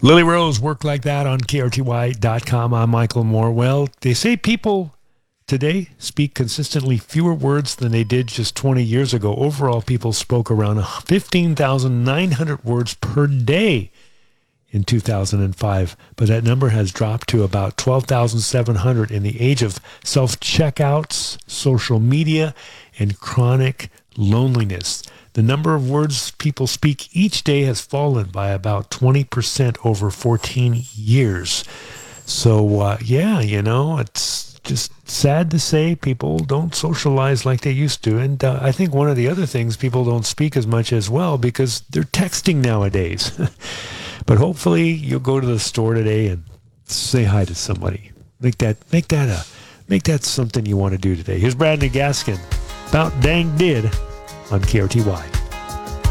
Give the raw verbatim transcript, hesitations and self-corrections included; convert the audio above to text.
Lily Rose, Work Like That on K R T Y dot com. I'm Michael Moore. Well, they say people today speak consistently fewer words than they did just twenty years ago. Overall, people spoke around fifteen thousand nine hundred words per day in two thousand five, but that number has dropped to about twelve thousand seven hundred in the age of self-checkouts, social media, and chronic loneliness. The number of words people speak each day has fallen by about twenty percent over fourteen years. So, uh, yeah, you know, it's just sad to say people don't socialize like they used to. And uh, I think one of the other things, people don't speak as much as well because they're texting nowadays. But hopefully you'll go to the store today and say hi to somebody. Make that, make that a, make that something you want to do today. Here's Brandon Gaskin, About Dang Did, on K R T Y.